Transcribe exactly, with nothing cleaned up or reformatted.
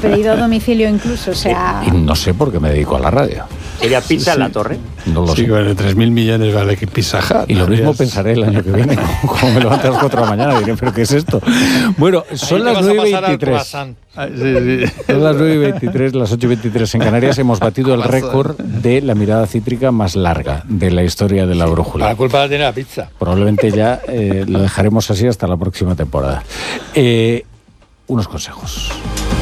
pedido a domicilio incluso, o sea... Y, y no sé por qué me dedico a la radio. ¿Sería pizza en Sí. la torre? No lo Sí, sé. bueno, tres mil millones vale que Pizza Hut. Y lo mismo Habrías- pensaré el año que viene, como me levanté a las cuatro de la mañana, diré, ¿pero qué es esto? Bueno, son Ahí te las vas a nueve y pasar al veintitrés. croissant. Ah, sí, sí. Son las nueve y veintitrés, las ocho y veintitrés en Canarias. Hemos batido el Corazón. récord de la mirada cítrica más larga de la historia de la brújula. La culpa la tiene la pizza. Probablemente ya eh, lo dejaremos así hasta la próxima temporada. Eh, unos consejos.